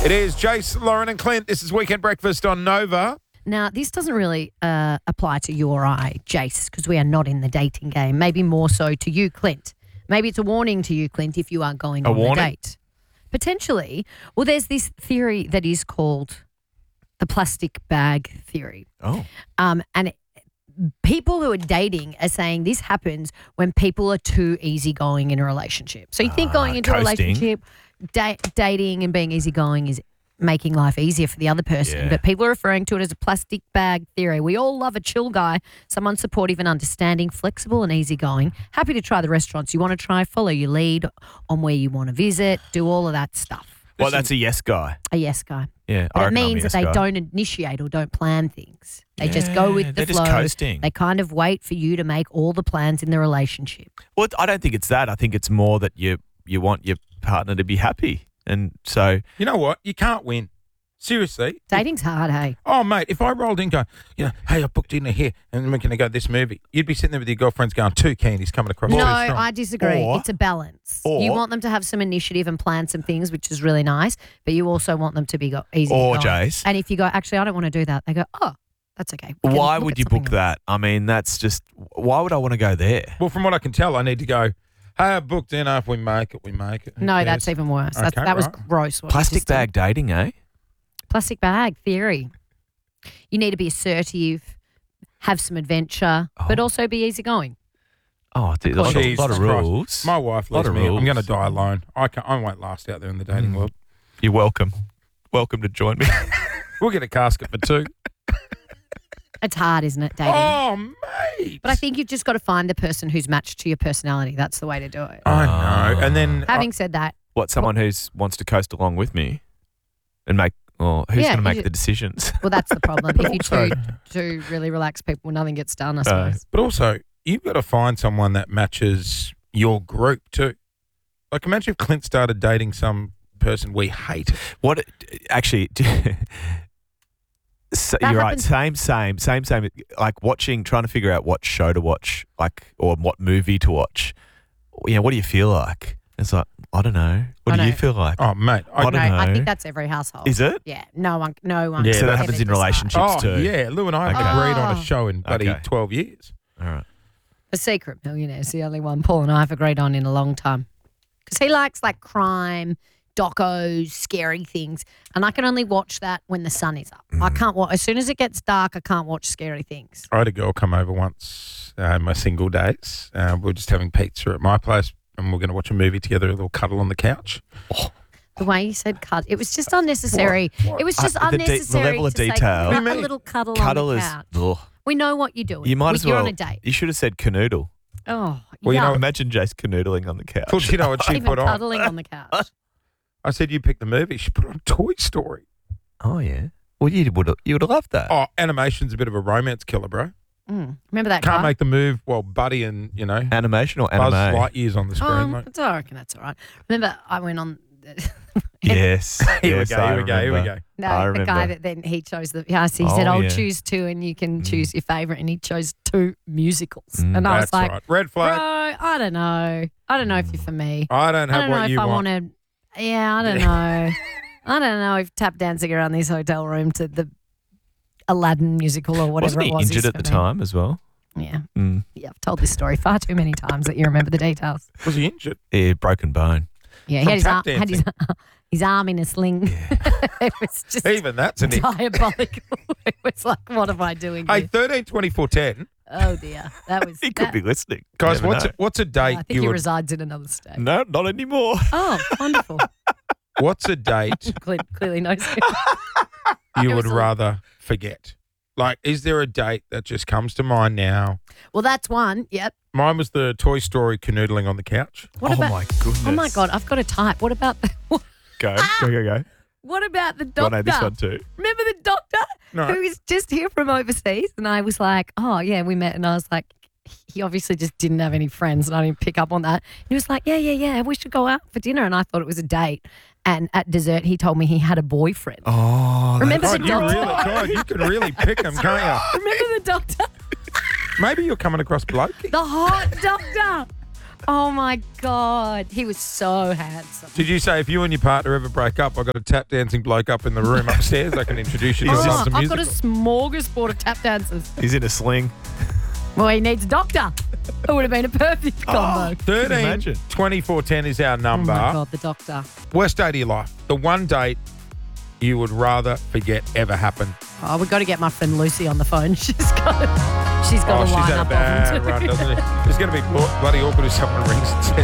It is Jace, Lauren and Clint. This is Weekend Breakfast on Nova. Now, this doesn't really apply to you or I, Jace, because we are not in the dating game. Maybe more so to you, Clint. Maybe it's a warning to you, Clint, if you are going on a date. Potentially. Well, there's this theory that is called the plastic bag theory. Oh. People who are dating are saying this happens when people are too easygoing in a relationship. So you think going into a relationship, dating and being easygoing is making life easier for the other person. But people are referring to it as a plastic bag theory. We all love a chill guy, someone supportive and understanding, flexible and easygoing, happy to try the restaurants you want to try, follow your lead on where you want to visit, do all of that stuff. Well, that's a yes guy. A yes guy. Yeah, but it means that they don't initiate or don't plan things. They just go with the flow. They're just coasting. They kind of wait for you to make all the plans in the relationship. Well, I don't think it's that. I think it's more that you want your partner to be happy. And so... You know what? You can't win. Seriously. Dating's hard, hey? Oh, mate, if I rolled in going, hey, I booked dinner here and we're going to go to this movie, you'd be sitting there with your girlfriends going, too keen, he's coming across too strong. No, I disagree. It's a balance. You want them to have some initiative and plan some things, which is really nice, but you also want them to be easy going. Jace. And if you go, actually, I don't want to do that, they go, oh, that's okay. Why would you book that? I mean, that's just, why would I want to go there? Well, from what I can tell, I need to go, hey, I booked dinner. If we make it, we make it. No, that's even worse. Okay, that was gross. Plastic bag dating, eh? Plastic bag theory. You need to be assertive, have some adventure, but also be easygoing. Oh, dude, a lot of rules. My wife leaves me. I'm going to die alone. I won't last out there in the dating world. You're welcome. Welcome to join me. We'll get a casket for two. It's hard, isn't it, dating? Oh, mate. But I think you've just got to find the person who's matched to your personality. That's the way to do it. I know. And then... Having said that... Someone who wants to coast along with me and make... Well, who's going to make the decisions? Well, that's the problem. If you two really relaxed people, nothing gets done, I suppose. But also, you've got to find someone that matches your group too. Like, imagine if Clint started dating some person we hate. What? Actually, you're right. Same. Like trying to figure out what show to watch, or what movie to watch. What do you feel like? It's like, I don't know. What do you feel like? Oh, mate. I don't know. I think that's every household. Is it? Yeah. No one. Yeah, so that happens in relationships too. Yeah. Lou and I have agreed on a show in 12 years. All right. The Secret Millionaire is the only one Paul and I have agreed on in a long time. Because he likes crime, docos, scary things. And I can only watch that when the sun is up. I can't watch. As soon as it gets dark, I can't watch scary things. I had a girl come over once in my single days. We were just having pizza at my place. And we're going to watch a movie together, a little cuddle on the couch. Oh. The way you said cuddle, it was just unnecessary. What? It was just unnecessary. The level of detail. Say, a little cuddle on the couch. Ugh. We know what you're doing. You might as well. You're on a date. You should have said canoodle. Oh, well, imagine Jace canoodling on the couch. Well, you know what she put on? Cuddling on the couch. I said, you pick the movie. She put on Toy Story. Oh, yeah. Well, you would have loved that. Oh, animation's a bit of a romance killer, bro. Remember that Can't make the move while Buddy and, Animation or anime? Buzz Lightyear's on the screen, mate. I reckon that's all right. Remember, I went on... Yes. Here we go. No, the guy that then he chose he said, I'll choose two and you can choose your favourite, and he chose two musicals. And I was like, right. Red flag. Bro, I don't know. I don't know if you're for me. I don't have what you want. I don't know. I don't know if tap dancing around this hotel room to the Aladdin musical or whatever it was. Wasn't he injured at the time as well? Yeah. Yeah, I've told this story far too many times that you remember the details. Was he injured? Yeah, broken bone. Yeah, he had his arm in a sling. Yeah. It was just even that's an diabolical. It was like, what am I doing here? Hey, 13-24-10. Oh dear, that was. He could be listening, guys. What's a date? I think he resides in another state. No, not anymore. Oh, wonderful. What's a date? Clearly knows him. You would rather forget. Like, is there a date that just comes to mind now? Well, that's one. Yep. Mine was the Toy Story canoodling on the couch. What about, my goodness. Oh, my God. I've got to type. What about the... Go. What about the doctor? This one too. Remember the doctor who is just here from overseas? And I was like, oh, yeah, we met. And I was like, he obviously just didn't have any friends, and I didn't pick up on that. And he was like, yeah, we should go out for dinner. And I thought it was a date. And at dessert, he told me he had a boyfriend. Oh, remember the doctor? You can really pick him, can't you? Remember the doctor? Maybe you're coming across blokey. The hot doctor Oh my God. He was so handsome. Did you say if you and your partner ever break up, I've got a tap dancing bloke up in the room upstairs I can introduce you to some I've music? got a smorgasbord of tap dancers. He's in a sling. Well, he needs a doctor. It would have been a perfect combo. 13 imagine? 24 10 is our number. Oh my God, the doctor. Worst date of your life. The one date you would rather forget ever happened. Oh, we've got to get my friend Lucy on the phone. She's got a She's line had a up bad on them run, doesn't it? It's going to be bloody awkward if someone rings and says